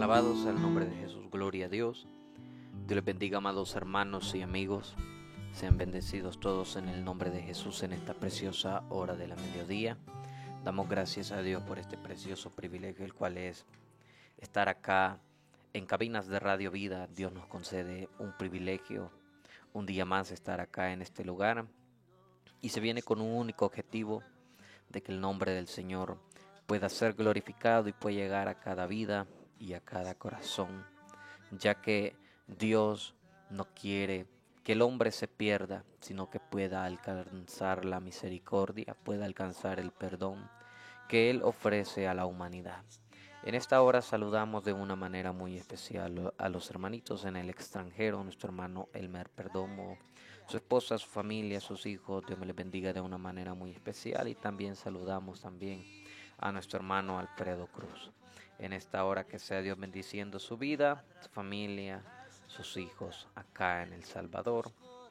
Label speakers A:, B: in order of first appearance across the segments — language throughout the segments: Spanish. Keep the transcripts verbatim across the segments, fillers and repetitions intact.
A: Alabado sea el nombre de Jesús, gloria a Dios. Dios les bendiga, amados hermanos y amigos. Sean bendecidos todos en el nombre de Jesús en esta preciosa hora de la mediodía. Damos gracias a Dios por este precioso privilegio, el cual es estar acá en cabinas de Radio Vida. Dios nos concede un privilegio, un día más estar acá en este lugar. Y se viene con un único objetivo, de que el nombre del Señor pueda ser glorificado y pueda llegar a cada vida y a cada corazón, ya que Dios no quiere que el hombre se pierda, sino que pueda alcanzar la misericordia, pueda alcanzar el perdón que Él ofrece a la humanidad. En esta hora saludamos de una manera muy especial a los hermanitos en el extranjero, nuestro hermano Elmer Perdomo, su esposa, su familia, sus hijos. Dios me les bendiga de una manera muy especial, y también saludamos también a nuestro hermano Alfredo Cruz. En esta hora que sea Dios bendiciendo su vida, su familia, sus hijos acá en El Salvador.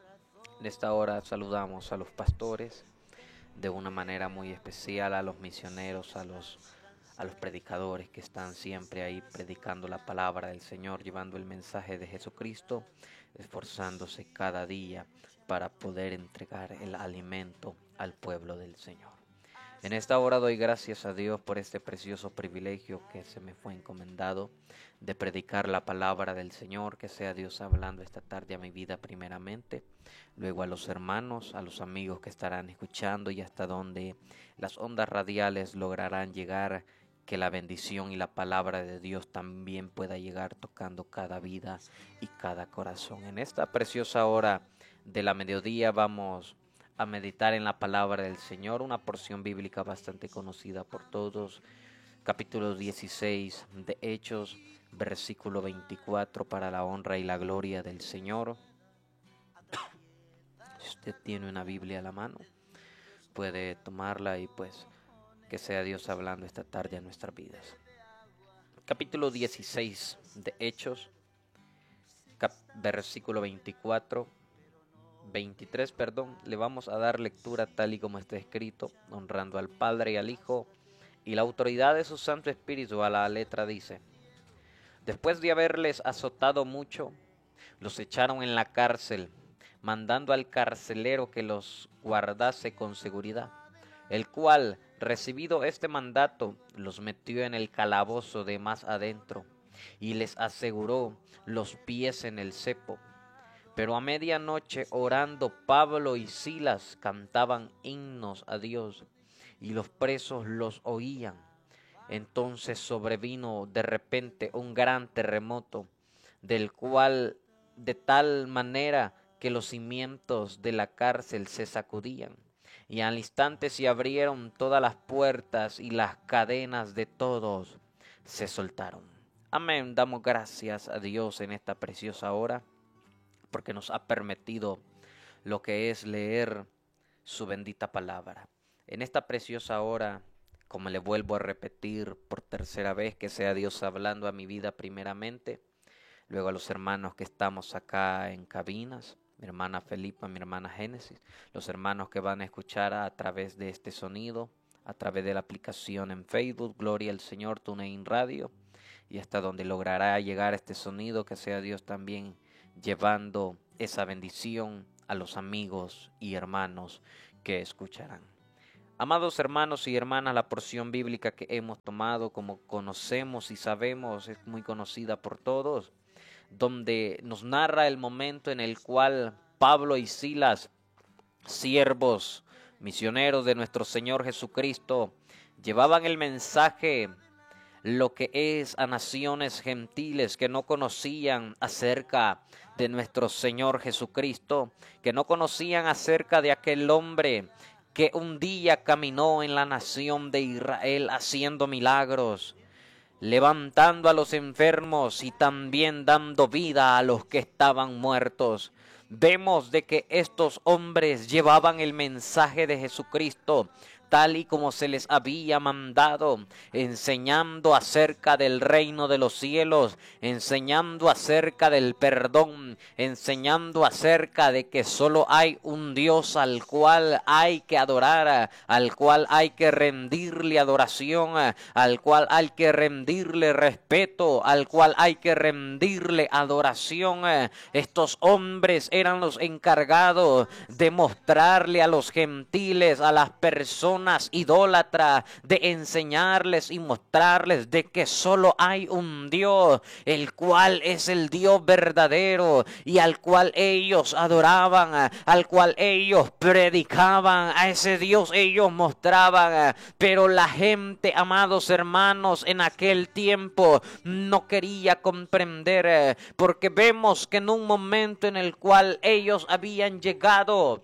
A: En esta hora saludamos a los pastores de una manera muy especial, a los misioneros, a los, a los predicadores que están siempre ahí predicando la palabra del Señor, llevando el mensaje de Jesucristo, esforzándose cada día para poder entregar el alimento al pueblo del Señor. En esta hora doy gracias a Dios por este precioso privilegio que se me fue encomendado de predicar la palabra del Señor. Que sea Dios hablando esta tarde a mi vida primeramente, luego a los hermanos, a los amigos que estarán escuchando, y hasta donde las ondas radiales lograrán llegar, que la bendición y la palabra de Dios también pueda llegar tocando cada vida y cada corazón. En esta preciosa hora de la mediodía vamos a meditar en la palabra del Señor, una porción bíblica bastante conocida por todos, capítulo dieciséis de Hechos, versículo veinticuatro, para la honra y la gloria del Señor. Si usted tiene una Biblia a la mano, puede tomarla, y pues que sea Dios hablando esta tarde a nuestras vidas. Capítulo dieciséis de Hechos, cap- versículo veinticuatro. veintitrés, perdón, le vamos a dar lectura tal y como está escrito, honrando al Padre y al Hijo y la autoridad de su Santo Espíritu. A la letra dice: después de haberles azotado mucho, los echaron en la cárcel, mandando al carcelero que los guardase con seguridad, el cual, recibido este mandato, los metió en el calabozo de más adentro y les aseguró los pies en el cepo. Pero a medianoche, orando, Pablo y Silas cantaban himnos a Dios, y los presos los oían. Entonces sobrevino de repente un gran terremoto, del cual de tal manera que los cimientos de la cárcel se sacudían, y al instante se abrieron todas las puertas y las cadenas de todos se soltaron. Amén. Damos gracias a Dios en esta preciosa hora, porque nos ha permitido lo que es leer su bendita palabra. En esta preciosa hora, como le vuelvo a repetir por tercera vez, que sea Dios hablando a mi vida primeramente, luego a los hermanos que estamos acá en cabinas, mi hermana Felipa, mi hermana Génesis, los hermanos que van a escuchar a través de este sonido, a través de la aplicación en Facebook, Gloria al Señor, TuneIn Radio, y hasta donde logrará llegar este sonido, que sea Dios también llevando esa bendición a los amigos y hermanos que escucharán. Amados hermanos y hermanas, la porción bíblica que hemos tomado, como conocemos y sabemos, es muy conocida por todos, donde nos narra el momento en el cual Pablo y Silas, siervos misioneros de nuestro Señor Jesucristo, llevaban el mensaje, lo que es a naciones gentiles que no conocían acerca de nuestro Señor Jesucristo, que no conocían acerca de aquel hombre que un día caminó en la nación de Israel haciendo milagros, levantando a los enfermos y también dando vida a los que estaban muertos. Vemos de que estos hombres llevaban el mensaje de Jesucristo tal y como se les había mandado, enseñando acerca del reino de los cielos, enseñando acerca del perdón, enseñando acerca de que solo hay un Dios al cual hay que adorar, al cual hay que rendirle adoración, al cual hay que rendirle respeto, al cual hay que rendirle adoración. Estos hombres eran los encargados de mostrarle a los gentiles, a las personas idólatras, de enseñarles y mostrarles de que solo hay un Dios, el cual es el Dios verdadero y al cual ellos adoraban, al cual ellos predicaban, a ese Dios ellos mostraban. Pero la gente, amados hermanos, en aquel tiempo no quería comprender, porque vemos que en un momento en el cual ellos habían llegado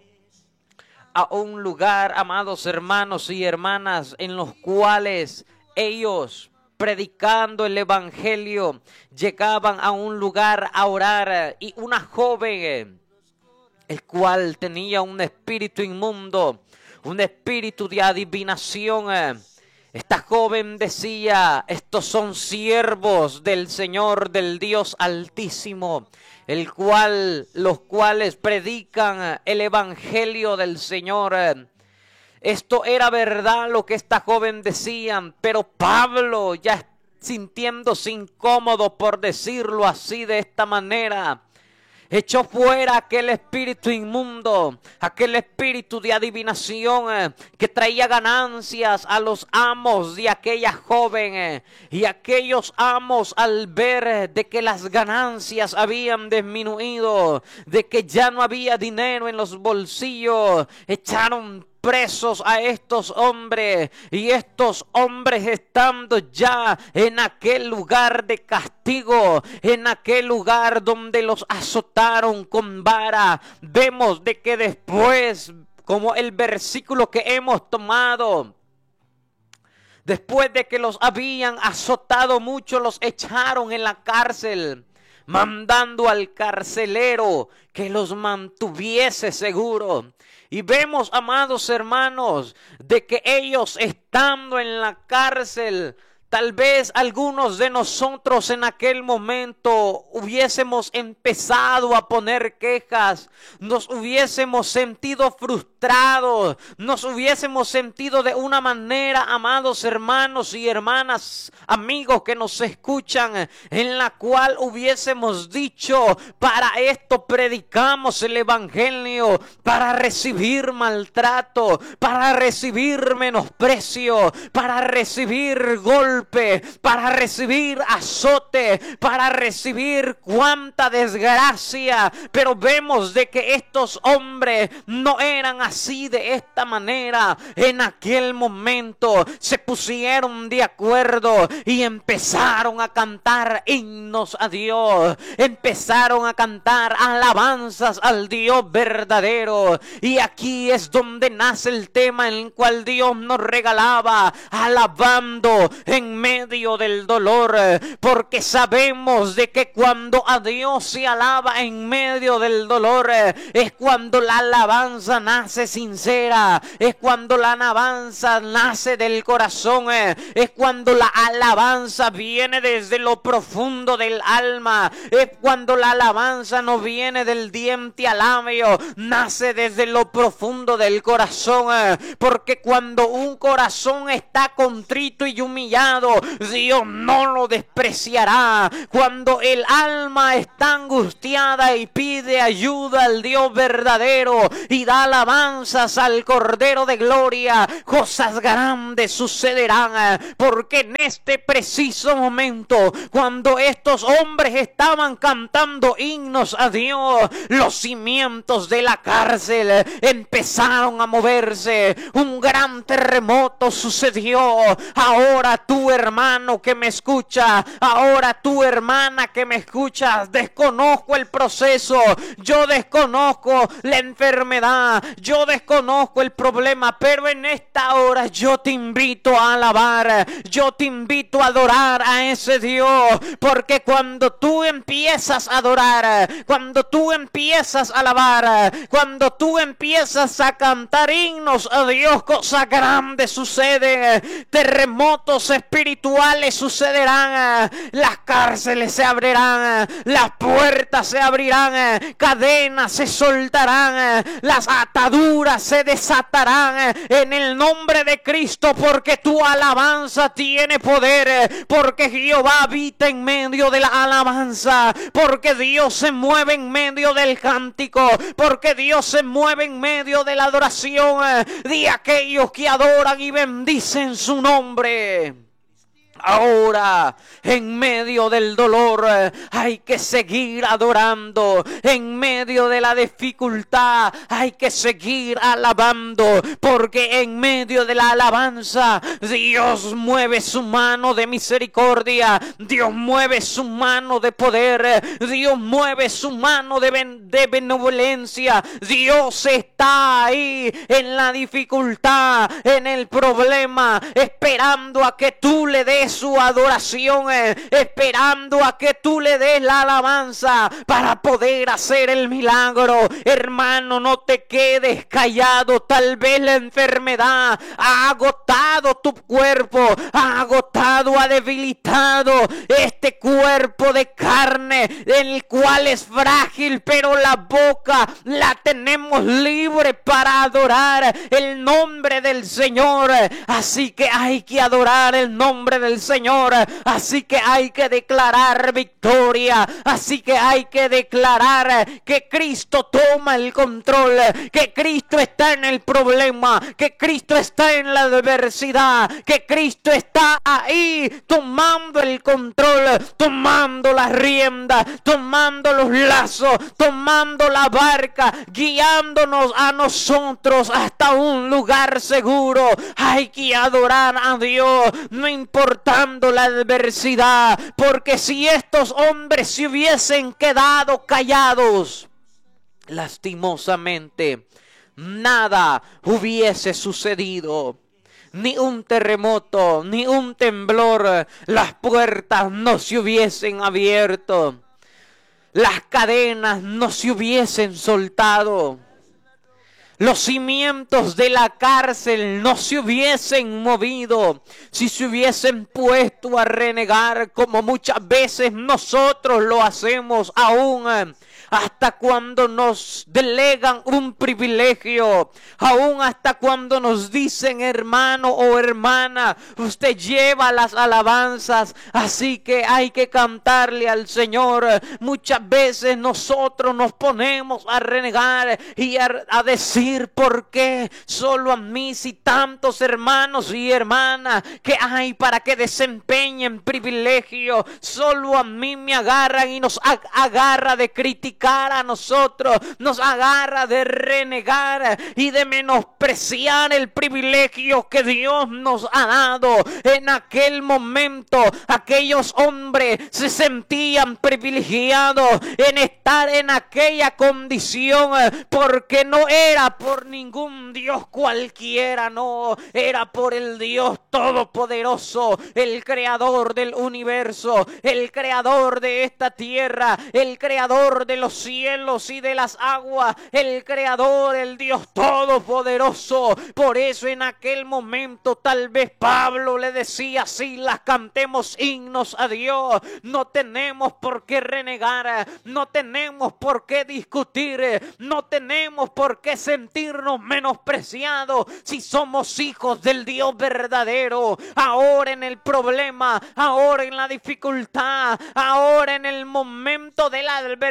A: a un lugar, amados hermanos y hermanas, en los cuales ellos, predicando el evangelio, llegaban a un lugar a orar, y una joven, el cual tenía un espíritu inmundo, un espíritu de adivinación, esta joven decía: estos son siervos del Señor, del Dios Altísimo, el cual, los cuales predican el evangelio del Señor. Esto era verdad lo que esta joven decía, pero Pablo, ya sintiéndose incómodo por decirlo así de esta manera, echó fuera aquel espíritu inmundo, aquel espíritu de adivinación eh, que traía ganancias a los amos de aquella joven. Eh, y aquellos amos, al ver eh, de que las ganancias habían disminuido, de que ya no había dinero en los bolsillos, echaron presos a estos hombres, y estos hombres, estando ya en aquel lugar de castigo, en aquel lugar donde los azotaron con vara, vemos de que después, como el versículo que hemos tomado, después de que los habían azotado mucho, los echaron en la cárcel, mandando al carcelero que los mantuviese seguros. Y vemos, amados hermanos, de que ellos, estando en la cárcel, tal vez algunos de nosotros en aquel momento hubiésemos empezado a poner quejas, nos hubiésemos sentido frustrados, nos hubiésemos sentido de una manera, amados hermanos y hermanas, amigos que nos escuchan, en la cual hubiésemos dicho: para esto predicamos el evangelio, para recibir maltrato, para recibir menosprecio, para recibir golpe, para recibir azote, para recibir cuánta desgracia. Pero vemos de que estos hombres no eran así, de esta manera. En aquel momento se pusieron de acuerdo y empezaron a cantar himnos a Dios, empezaron a cantar alabanzas al Dios verdadero. Y aquí es donde nace el tema en el cual Dios nos regalaba, alabando en medio del dolor, porque sabemos de que cuando a Dios se alaba en medio del dolor, es cuando la alabanza nace sincera, es cuando la alabanza nace del corazón, es cuando la alabanza viene desde lo profundo del alma, es cuando la alabanza no viene del diente al labio, nace desde lo profundo del corazón, porque cuando un corazón está contrito y humillado, Dios no lo despreciará. Cuando el alma está angustiada y pide ayuda al Dios verdadero y da alabanzas al Cordero de Gloria, cosas grandes sucederán, porque en este preciso momento, cuando estos hombres estaban cantando himnos a Dios, los cimientos de la cárcel empezaron a moverse, un gran terremoto sucedió. Ahora tú tú hermano que me escucha, ahora tú hermana que me escuchas, desconozco el proceso, yo desconozco la enfermedad, yo desconozco el problema, pero en esta hora yo te invito a alabar, yo te invito a adorar a ese Dios, porque cuando tú empiezas a adorar, cuando tú empiezas a alabar, cuando tú empiezas a cantar himnos a Dios, cosas grandes suceden, terremotos espirituales sucederán, las cárceles se abrirán, las puertas se abrirán, cadenas se soltarán, las ataduras se desatarán en el nombre de Cristo, porque tu alabanza tiene poder, porque Jehová habita en medio de la alabanza, porque Dios se mueve en medio del cántico, porque Dios se mueve en medio de la adoración de aquellos que adoran y bendicen su nombre. Ahora, en medio del dolor, hay que seguir adorando. En medio de la dificultad, hay que seguir alabando. Porque en medio de la alabanza, Dios mueve su mano de misericordia. Dios mueve su mano de poder. Dios mueve su mano de, ben de benevolencia. Dios está ahí en la dificultad, en el problema, esperando a que tú le des su adoración, eh, esperando a que tú le des la alabanza para poder hacer el milagro. Hermano, no te quedes callado. Tal vez la enfermedad ha agotado tu cuerpo, ha agotado, ha debilitado este cuerpo de carne, el cual es frágil, pero la boca la tenemos libre para adorar el nombre del Señor. Así que hay que adorar el nombre del Señor, así que hay que declarar victoria, así que hay que declarar que Cristo toma el control, que Cristo está en el problema, que Cristo está en la adversidad, que Cristo está ahí tomando el control, tomando la rienda, tomando los lazos, tomando la barca, guiándonos a nosotros hasta un lugar seguro. Hay que adorar a Dios, no importando la adversidad, porque si estos hombres se hubiesen quedado callados, lastimosamente nada hubiese sucedido. Ni un terremoto, ni un temblor, las puertas no se hubiesen abierto, las cadenas no se hubiesen soltado, los cimientos de la cárcel no se hubiesen movido si se hubiesen puesto a renegar, como muchas veces nosotros lo hacemos aún. Hasta cuando nos delegan un privilegio, aún hasta cuando nos dicen hermano o hermana, usted lleva las alabanzas, así que hay que cantarle al Señor. Muchas veces nosotros nos ponemos a renegar y a, a decir, ¿por qué solo a mí si tantos hermanos y hermanas que hay para que desempeñen privilegio? Solo a mí me agarran y nos ag agarra de criticar a nosotros, nos agarra de renegar y de menospreciar el privilegio que Dios nos ha dado. En aquel momento aquellos hombres se sentían privilegiados en estar en aquella condición, porque no era por ningún Dios cualquiera, no, era por el Dios todopoderoso, el creador del universo, el creador de esta tierra, el creador de los cielos y de las aguas, el creador, el Dios todopoderoso. Por eso en aquel momento tal vez Pablo le decía, si las cantemos himnos a Dios, no tenemos por qué renegar, no tenemos por qué discutir, no tenemos por qué sentirnos menospreciados si somos hijos del Dios verdadero. Ahora en el problema, ahora en la dificultad, ahora en el momento de la adversidad,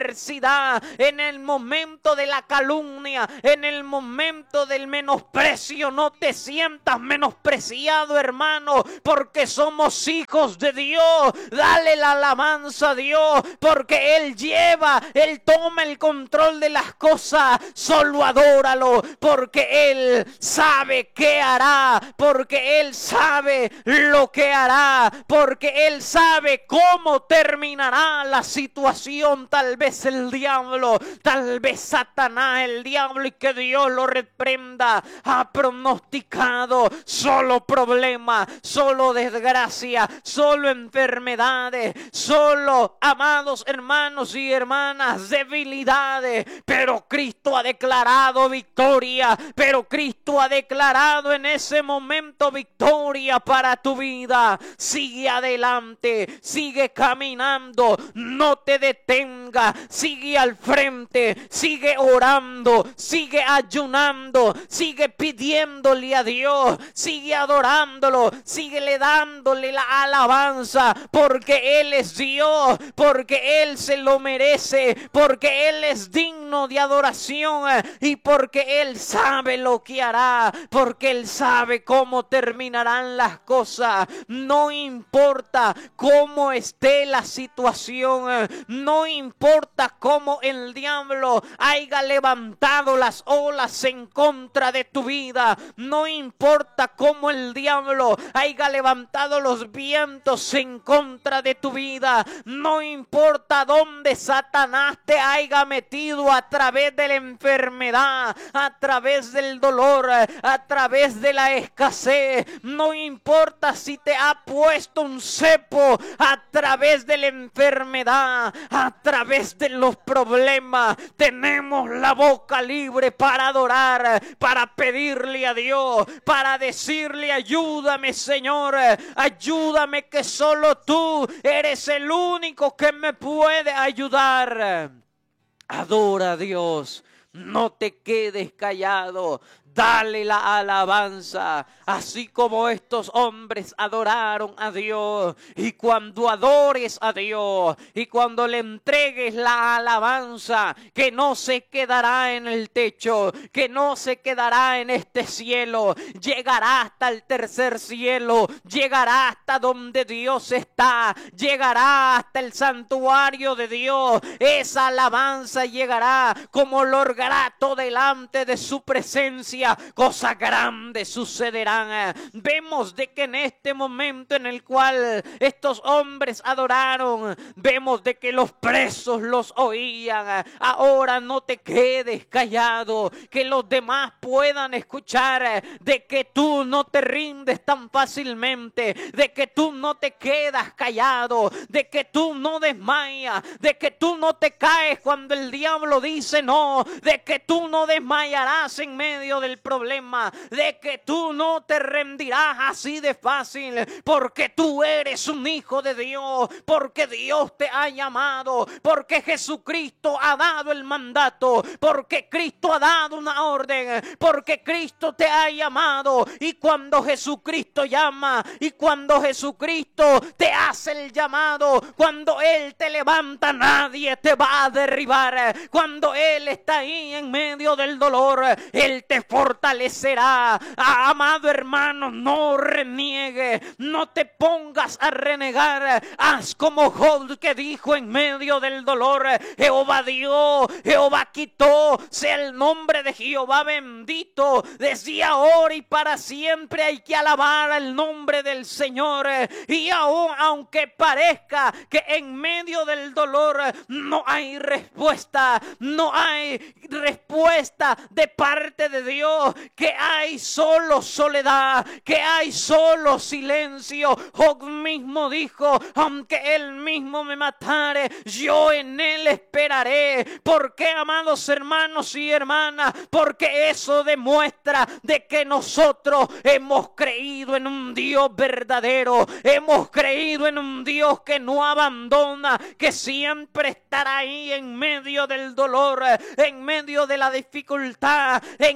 A: destruirá. En el momento de la calumnia, en el momento del menosprecio, no te sientas menospreciado, hermano, porque somos hijos de Dios. Dale la alabanza a Dios, porque Él lleva, Él toma el control de las cosas. Solo adóralo, porque Él sabe qué hará, porque Él sabe lo que hará, porque Él sabe cómo terminará la situación. Tal vez el diablo, tal vez Satanás, el diablo, y que Dios lo reprenda, ha pronosticado solo problemas, solo desgracia, solo enfermedades, solo, amados hermanos y hermanas, debilidades. Pero Cristo ha declarado victoria, pero Cristo ha declarado en ese momento victoria para tu vida. Sigue adelante, sigue caminando, no te detenga, sigue al frente, sigue orando, sigue ayunando, sigue pidiéndole a Dios, sigue adorándolo, síguele dándole la alabanza, porque Él es Dios, porque Él se lo merece, porque Él es digno de adoración y porque Él sabe lo que hará, porque Él sabe cómo terminarán las cosas. No importa cómo esté la situación, no importa cómo el diablo haya levantado las olas en contra de tu vida, no importa cómo el diablo haya levantado los vientos en contra de tu vida, no importa dónde Satanás te haya metido a través de la enfermedad, a través del dolor, a través de la escasez, no importa si te ha puesto un cepo a través de la enfermedad, a través de los problemas. Tenemos la boca libre para adorar, para pedirle a Dios, para decirle: ayúdame, Señor, ayúdame, que solo tú eres el único que me puede ayudar. Adora a Dios, no te quedes callado. Dale la alabanza, así como estos hombres adoraron a Dios. Y cuando adores a Dios y cuando le entregues la alabanza, que no se quedará en el techo, que no se quedará en este cielo, llegará hasta el tercer cielo, llegará hasta donde Dios está, llegará hasta el santuario de Dios. Esa alabanza llegará como olor grato delante de su presencia. Cosas grandes sucederán. Vemos de que en este momento en el cual estos hombres adoraron, vemos de que los presos los oían. Ahora no te quedes callado, que los demás puedan escuchar de que tú no te rindes tan fácilmente, de que tú no te quedas callado, de que tú no desmayas, de que tú no te caes cuando el diablo dice no, de que tú no desmayarás en medio del problema, de que tú no te rendirás así de fácil, porque tú eres un hijo de Dios, porque Dios te ha llamado, porque Jesucristo ha dado el mandato, porque Cristo ha dado una orden, porque Cristo te ha llamado. Y cuando Jesucristo llama, y cuando Jesucristo te hace el llamado, cuando Él te levanta, nadie te va a derribar. Cuando Él está ahí en medio del dolor, Él te fortalecerá. Ah, amado hermano, no reniegue, no te pongas a renegar. Haz como Job, que dijo en medio del dolor: Jehová dio, Jehová quitó, sea el nombre de Jehová bendito. Desde ahora y para siempre hay que alabar el nombre del Señor. Y aún aunque parezca que en medio del dolor no hay respuesta, no hay respuesta de parte de Dios, que hay solo soledad, que hay solo silencio. Job mismo dijo: aunque él mismo me matare, yo en él esperaré. ¿Por qué, amados hermanos y hermanas? Porque eso demuestra de que nosotros hemos creído en un Dios verdadero, hemos creído en un Dios que no abandona, que siempre estará ahí en medio del dolor, en medio de la dificultad, en medio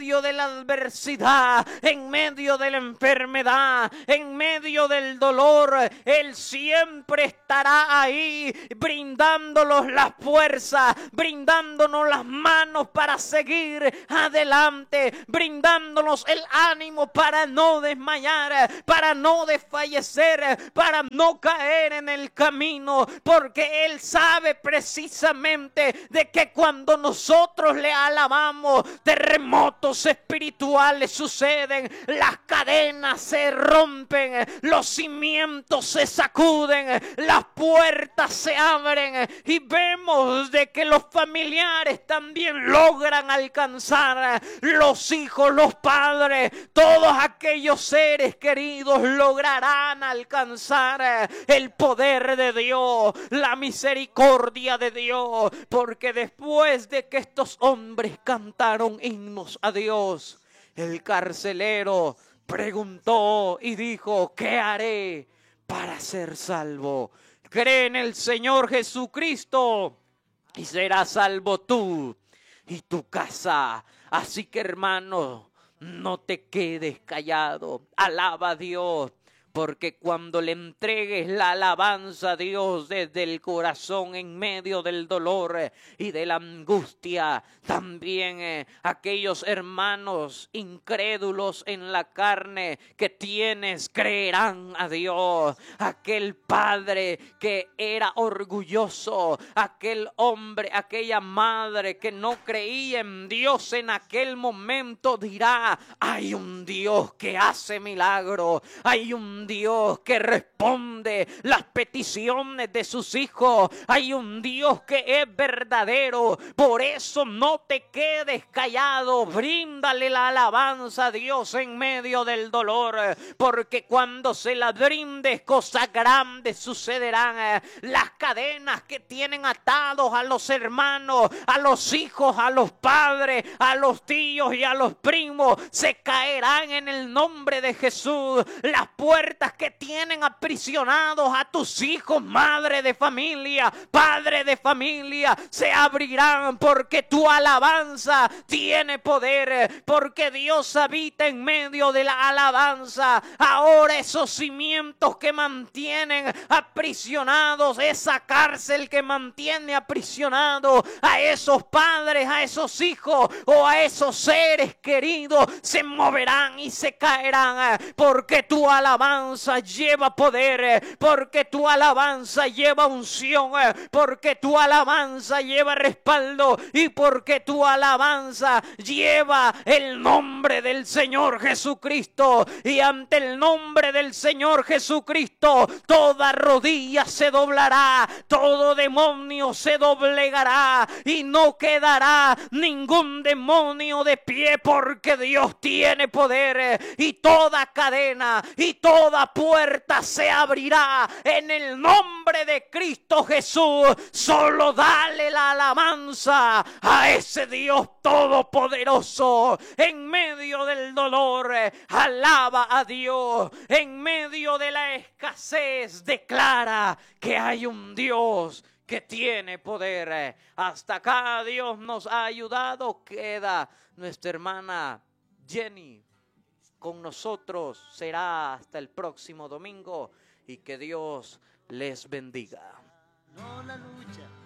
A: medio de la adversidad, en medio de la enfermedad, en medio del dolor, Él siempre estará ahí, brindándonos la fuerza, brindándonos las manos para seguir adelante, brindándonos el ánimo para no desmayar, para no desfallecer, para no caer en el camino, porque Él sabe precisamente de que cuando nosotros le alabamos, terremotos espirituales suceden, las cadenas se rompen, los cimientos se sacuden, las puertas se abren y vemos de que los familiares también logran alcanzar, los hijos, los padres, todos aquellos seres queridos lograrán alcanzar el poder de Dios, la misericordia de Dios, porque después de que estos hombres cantaron himnos a Dios, el carcelero preguntó y dijo: ¿qué haré para ser salvo? Cree en el Señor Jesucristo y serás salvo tú y tu casa. Así que, hermano, no te quedes callado, alaba a Dios, porque cuando le entregues la alabanza a Dios desde el corazón en medio del dolor y de la angustia, también eh, aquellos hermanos incrédulos en la carne que tienes creerán a Dios. Aquel padre que era orgulloso, aquel hombre, aquella madre que no creía en Dios en aquel momento dirá: hay un Dios que hace milagros, hay un Dios que responde las peticiones de sus hijos, hay un Dios que es verdadero. Por eso no te quedes callado, bríndale la alabanza a Dios en medio del dolor, porque cuando se la brindes, cosas grandes sucederán. Las cadenas que tienen atados a los hermanos, a los hijos, a los padres, a los tíos y a los primos se caerán en el nombre de Jesús. Las puertas que tienen aprisionados a tus hijos, madre de familia, padre de familia, se abrirán, porque tu alabanza tiene poder, porque Dios habita en medio de la alabanza. Ahora esos cimientos que mantienen aprisionados, esa cárcel que mantiene aprisionados a esos padres, a esos hijos o a esos seres queridos, se moverán y se caerán, porque tu alabanza lleva poder, porque tu alabanza lleva unción, porque tu alabanza lleva respaldo y porque tu alabanza lleva el nombre del Señor Jesucristo. Y ante el nombre del Señor Jesucristo toda rodilla se doblará, todo demonio se doblegará y no quedará ningún demonio de pie, porque Dios tiene poder y toda cadena y toda puerta se abrirá en el nombre de Cristo Jesús. Solo dale la alabanza a ese Dios todopoderoso. En medio del dolor, alaba a Dios. En medio de la escasez, declara que hay un Dios que tiene poder. Hasta acá Dios nos ha ayudado. Queda nuestra hermana Jenny con nosotros. Será hasta el próximo domingo y que Dios les bendiga.
B: No la lucha